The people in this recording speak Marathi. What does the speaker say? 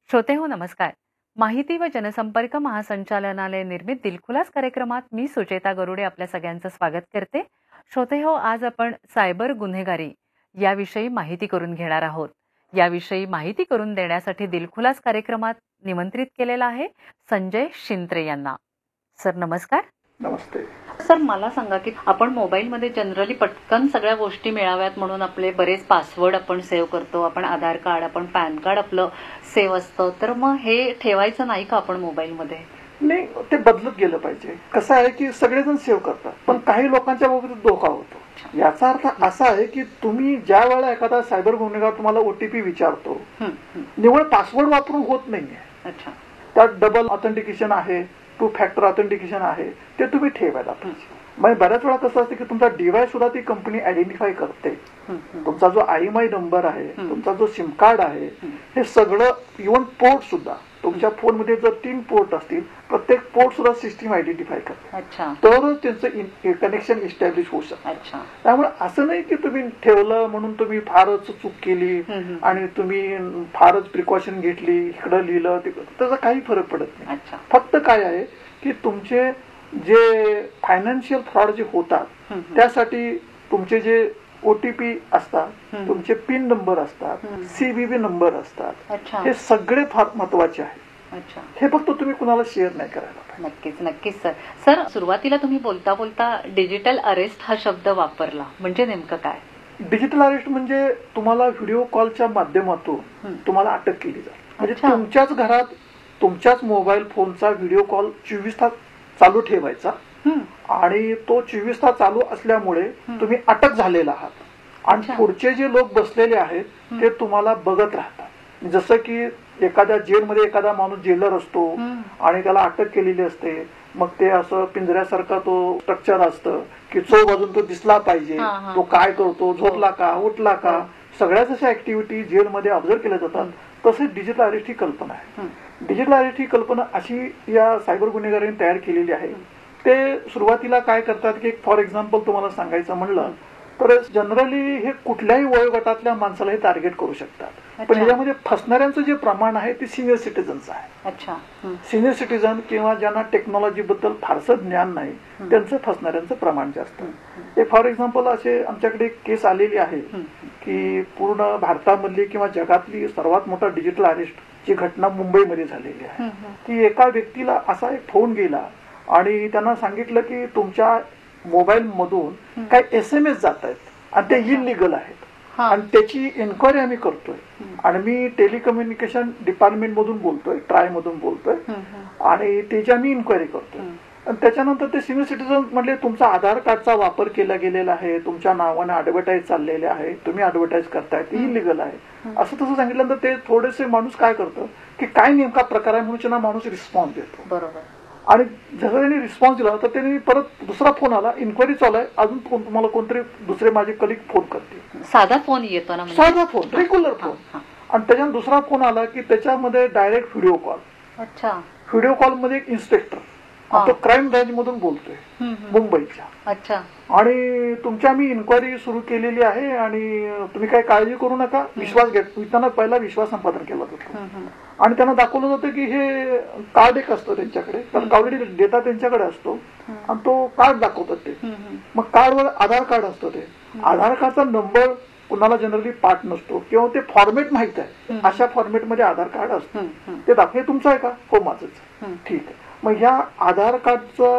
श्रोते हो नमस्कार. माहिती व जनसंपर्क महासंचालनालय निर्मित दिलखुलास कार्यक्रमात मी सुचेता गरुडे आपल्या सगळ्यांचं स्वागत करते. श्रोते हो, आज आपण सायबर गुन्हेगारी याविषयी माहिती करून घेणार आहोत. याविषयी माहिती करून देण्यासाठी दिलखुलास कार्यक्रमात निमंत्रित केलेला आहे संजय शिंत्रे यांना. सर नमस्कार. नमस्ते. सर मला सांगा की आपण मोबाईलमध्ये जनरली पटकन सगळ्या गोष्टी मिळाव्यात म्हणून आपले बरेच पासवर्ड आपण सेव्ह करतो. आपण आधार कार्ड, आपण पॅन कार्ड आपलं सेव्ह असतं. तर मग हे ठेवायचं नाही का आपण मोबाईलमध्ये? नाही, ते बदलत गेलं पाहिजे. कसं आहे की सगळेजण सेव्ह करतात, पण काही लोकांच्या बाबतीत धोका होतो. याचा अर्थ असा आहे की तुम्ही ज्या वेळेला एखादा सायबर गुन्हेगार तुम्हाला ओटीपी विचारतो, निवड पासवर्ड वापरून होत नाहीये. त्यात डबल ऑथेंटिकेशन आहे, 2 फॅक्टर ऑथेंटिकेशन आहे, ते तुम्ही ठेवायला पाहिजे. म्हणजे बऱ्याच वेळा कसं असतं की तुमचा डिव्हाइस सुद्धा ती कंपनी आयडेंटिफाय करते. तुमचा जो IMEI नंबर आहे, तुमचा जो सिम कार्ड आहे, हे सगळं, इव्हन पोर्ट सुद्धा, तुमच्या फोनमध्ये जर 3 पोर्ट असतील, प्रत्येक पोर्ट सुद्धा सिस्टीम आयडेंटिफाय करते. तरच त्यांचं कनेक्शन इस्टॅब्लिश होऊ शकतं. त्यामुळे असं नाही की तुम्ही ठेवलं म्हणून तुम्ही फारच चूक केली आणि तुम्ही फारच प्रिकॉशन घेतली, इकडं लिहिलं, त्याचा काही फरक पडत नाही. फक्त काय आहे की तुमचे जे फायनान्शियल फ्रॉड जे होतात त्यासाठी तुमचे जे OTP असतात, तुमचे पिन नंबर असतात, CVV नंबर असतात, हे सगळे फार महत्वाचे आहेत. हे फक्त तुम्ही कुणाला शेअर नाही करायला पाहिजे. नक्कीच नक्कीच सर. सर सुरुवातीला तुम्ही बोलता बोलता डिजिटल अरेस्ट हा शब्द वापरला, म्हणजे नेमकं काय? डिजिटल अरेस्ट म्हणजे तुम्हाला व्हिडिओ कॉलच्या माध्यमातून तुम्हाला अटक केली जाते. म्हणजे तुमच्याच घरात तुमच्याच मोबाईल फोनचा व्हिडिओ कॉल 24 तास चालू ठेवायचा आणि तो 24 तास चालू असल्यामुळे तुम्ही अटक झालेला आहात आणि पुढचे जे लोक बसलेले आहेत ते तुम्हाला बघत राहतात. जसं की एखाद्या जेलमध्ये एखादा माणूस जेलर असतो आणि त्याला अटक केलेली असते, मग ते असं पिंजऱ्यासारखा तो स्ट्रक्चर असतं की चौ बाजून तो दिसला पाहिजे, तो काय करतो, झोपला का, उठला का, सगळ्याच अशा ऍक्टिव्हिटी जेलमध्ये ऑब्झर्व केल्या जातात. तसेच डिजिटल अरेस्ट ही कल्पना आहे. डिजिटल अरेस्ट ही कल्पना अशी या सायबर गुन्हेगारांनी तयार केलेली आहे. ते सुरुवातीला काय करतात की फॉर एक्झाम्पल तुम्हाला सांगायचं म्हणलं तर जनरली हे कुठल्याही वयोगटातल्या माणसाला हे टार्गेट करू शकतात. पण याच्यामध्ये फसणाऱ्यांचं जे प्रमाण आहे ते सिनियर सिटीजनचं आहे. सिनियर सिटीजन किंवा ज्यांना टेक्नॉलॉजी बद्दल फारसं ज्ञान नाही त्यांचं फसणाऱ्यांचं प्रमाण जास्त. हे फॉर एक्झाम्पल असे आमच्याकडे एक केस आलेली आहे की पूर्ण भारतामधली किंवा जगातली सर्वात मोठा डिजिटल अरेस्ट ची घटना मुंबईमध्ये झालेली आहे. की एका व्यक्तीला असा एक फोन गेला आणि त्यांना सांगितलं की तुमच्या मोबाईल मधून काही SMS जात आहेत आणि ते इलिगल आहेत आणि त्याची इन्क्वायरी आम्ही करतोय आणि मी टेलिकम्युनिकेशन डिपार्टमेंट मधून बोलतोय, ट्राय मधून बोलतोय आणि त्याची आम्ही इन्क्वायरी करतोय. आणि त्याच्यानंतर ते सिनियर सिटीजन म्हणले तुमचा आधार कार्डचा वापर केला गेलेला आहे, तुमच्या नावाने ऍडव्हर्टाईज चाललेले आहे, तुम्ही ऍडव्हर्टाईज करताय, ते इलिगल आहे. असं तसं सांगितल्यानंतर ते थोडेसे माणूस काय करतं की काय नेमका प्रकार आहे म्हणून त्यांना माणूस रिस्पॉन्स देतो. बरोबर. आणि जसं त्यांनी रिस्पॉन्स दिला तर त्यांनी परत दुसरा फोन आला, इन्क्वायरी चालू आहे, अजून तुम्हाला कोणतरी दुसरे माझे कलिग फोन करतील. साधा फोन येतो ना, साधा फोन, रेग्युलर फोन. आणि त्याच्यात दुसरा फोन आला की त्याच्यामध्ये direct video call. Video call मध्ये एक इन्स्पेक्टर तो क्राईम ब्रँच मधून बोलतोय मुंबईच्या, आणि तुमची आम्ही इन्क्वायरी सुरू केलेली आहे आणि तुम्ही काही काळजी करू नका, विश्वास त्यांना पहिला विश्वास संपादन केला जातो आणि त्यांना दाखवलं जातं की हे कार्ड एक असतं त्यांच्याकडे, कारण ऑलरेडी डेटा त्यांच्याकडे असतो आणि तो कार्ड दाखवतात ते. मग कार्डवर आधार कार्ड असतं, ते आधार कार्डचा नंबर कुणाला जनरली पाठ नसतो किंवा ते फॉर्मेट माहित आहे, अशा फॉर्मेटमध्ये आधार कार्ड असतं. ते दाखव, हे तुमचं आहे का? हो माझंच. ठीक आहे. मग ह्या आधार कार्डचं